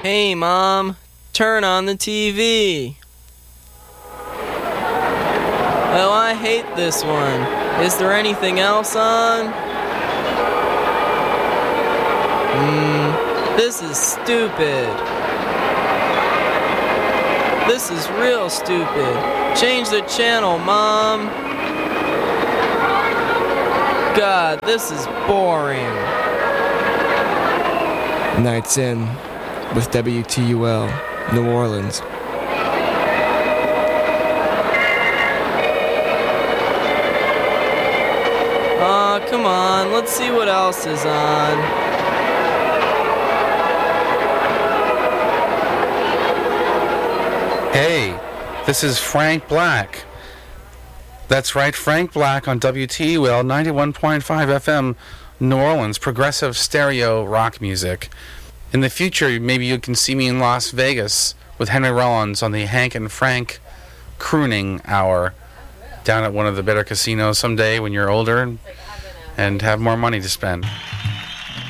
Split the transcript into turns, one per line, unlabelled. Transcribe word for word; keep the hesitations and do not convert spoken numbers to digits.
Hey, Mom, turn on the T V. Oh, I hate this one. Is there anything else on? Hmm, this is stupid. This is real stupid. Change the channel, Mom. God, this is boring.
Nights In with W T U L, New Orleans.
Aw, oh, come on, let's see what else is on.
Hey, this is Frank Black. That's right, Frank Black on W T U L ninety-one point five F M, New Orleans, progressive stereo rock music. In the future, maybe you can see me in Las Vegas with Henry Rollins on the Hank and Frank Crooning Hour down at one of the better casinos someday when you're older and have more money to spend.